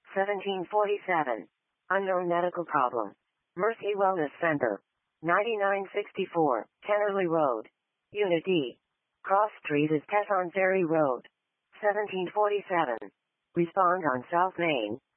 1747. Unknown medical problem. Mercy Wellness Center. 9964, Kennerley Road. Unit D. Cross Street is Tesson Ferry Road. 1747. Respond on South Main.